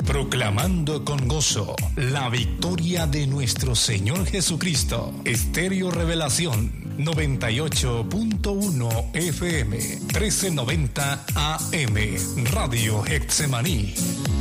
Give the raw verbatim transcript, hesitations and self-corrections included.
Proclamando con gozo la victoria de nuestro Señor Jesucristo. Estéreo Revelación noventa y ocho punto uno F M, trece noventa A M, Radio Getsemaní.